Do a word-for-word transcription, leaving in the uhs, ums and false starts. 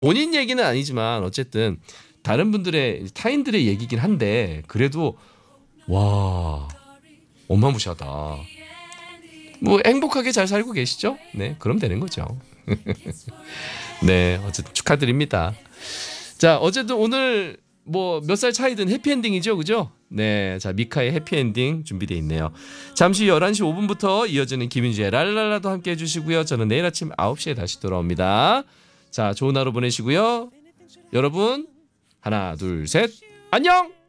본인 얘기는 아니지만 어쨌든 다른 분들의 타인들의 얘기긴 한데 그래도 와 어마무시하다. 뭐 행복하게 잘 살고 계시죠? 네, 그럼 되는 거죠. 네, 어쨌든 축하드립니다. 자, 어쨌든 오늘 뭐 몇 살 차이든 해피엔딩이죠, 그죠? 네, 자 미카의 해피엔딩 준비되어 있네요. 잠시 열한 시 오 분부터 이어지는 김윤주의 랄랄라도 함께 해주시고요. 저는 내일 아침 아홉 시에 다시 돌아옵니다. 자, 좋은 하루 보내시고요. 여러분 하나 둘 셋 안녕.